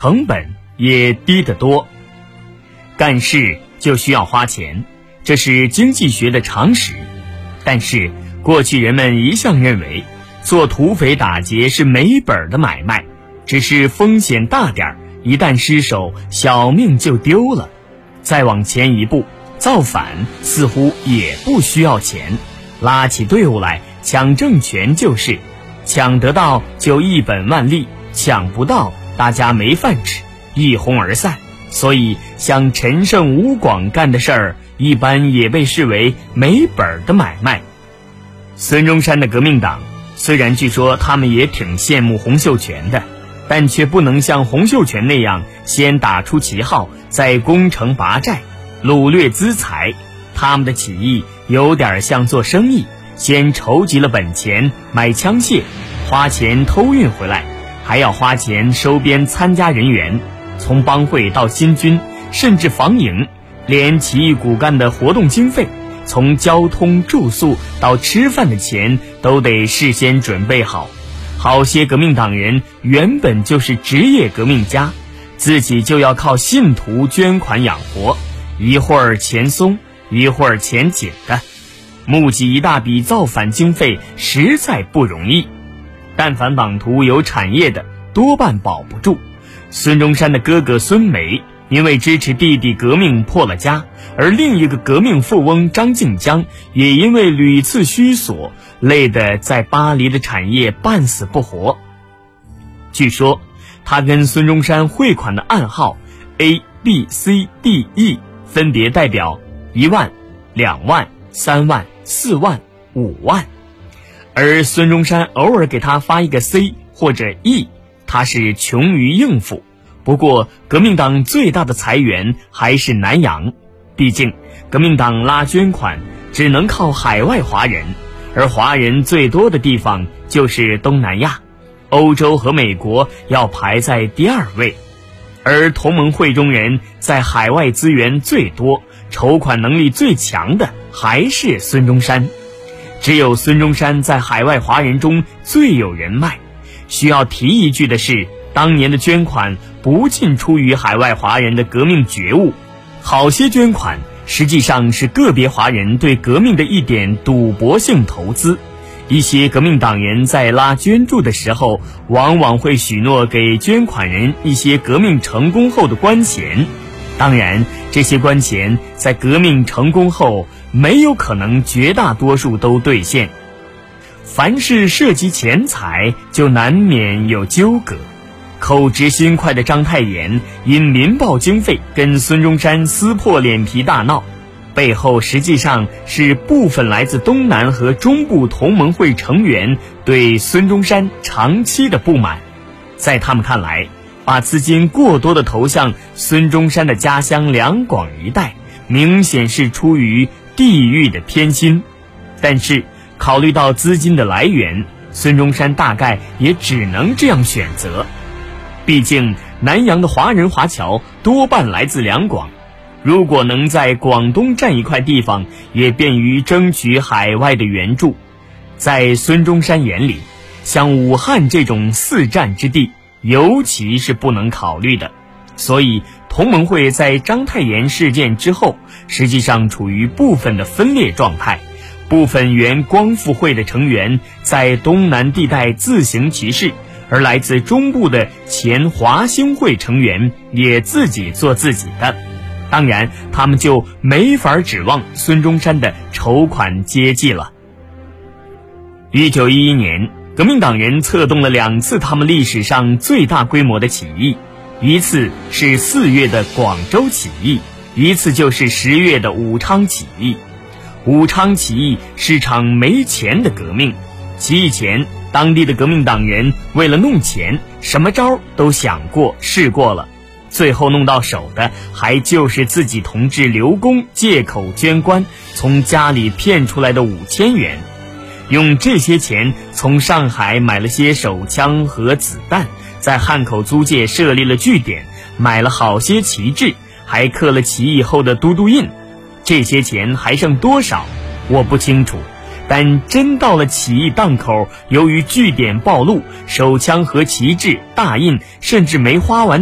成本也低得多。干事就需要花钱，这是经济学的常识。但是过去人们一向认为做土匪打劫是没本的买卖，只是风险大点，一旦失手小命就丢了。再往前一步，造反似乎也不需要钱，拉起队伍来抢政权就是，抢得到就一本万利，抢不到大家没饭吃，一哄而散。所以像陈胜吴广干的事儿，一般也被视为没本的买卖。孙中山的革命党虽然据说他们也挺羡慕洪秀全的，但却不能像洪秀全那样先打出旗号，再攻城拔寨掳掠资财。他们的起义有点像做生意，先筹集了本钱买枪械，花钱偷运回来，还要花钱收编参加人员，从帮会到新军甚至防营，连起义骨干的活动经费，从交通住宿到吃饭的钱都得事先准备好。好些革命党人原本就是职业革命家，自己就要靠信徒捐款养活，一会儿钱松一会儿钱紧的，募集一大笔造反经费实在不容易。但凡党徒有产业的多半保不住。孙中山的哥哥孙眉因为支持弟弟革命破了家，而另一个革命富翁张静江也因为屡次虚索，累得在巴黎的产业半死不活。据说他跟孙中山汇款的暗号 A、B、C、D、E 分别代表1万、2万、3万、4万、5万，而孙中山偶尔给他发一个 C 或者 E， 他是穷于应付。不过革命党最大的财源还是南洋，毕竟革命党拉捐款只能靠海外华人，而华人最多的地方就是东南亚，欧洲和美国要排在第2位。而同盟会中人在海外资源最多，筹款能力最强的还是孙中山。只有孙中山在海外华人中最有人脉。需要提一句的是，当年的捐款不尽出于海外华人的革命觉悟，好些捐款实际上是个别华人对革命的一点赌博性投资。一些革命党人在拉捐助的时候，往往会许诺给捐款人一些革命成功后的官钱。当然，这些官钱在革命成功后没有可能绝大多数都兑现。凡是涉及钱财，就难免有纠葛。口直心快的章太炎因民报经费跟孙中山撕破脸皮大闹，背后实际上是部分来自东南和中部同盟会成员对孙中山长期的不满。在他们看来，把资金过多的投向孙中山的家乡两广一带，明显是出于地域的偏心。但是考虑到资金的来源，孙中山大概也只能这样选择。毕竟南洋的华人华侨多半来自两广，如果能在广东占一块地方，也便于争取海外的援助。在孙中山眼里，像武汉这种四战之地尤其是不能考虑的。所以同盟会在章太炎事件之后，实际上处于部分的分裂状态。部分原光复会的成员在东南地带自行其事，而来自中部的前华兴会成员也自己做自己的。当然他们就没法指望孙中山的筹款接济了。1911年，革命党人策动了2次他们历史上最大规模的起义，一次是4月的广州起义，一次就是10月的武昌起义。武昌起义是场没钱的革命，起义前当地的革命党人为了弄钱，什么招都想过试过了，最后弄到手的还就是自己同志刘公借口捐官从家里骗出来的5000元。用这些钱从上海买了些手枪和子弹，在汉口租界设立了据点，买了好些旗帜，还刻了起义后的都督印。这些钱还剩多少我不清楚，但真到了起义档口，由于据点暴露，手枪和旗帜大印甚至没花完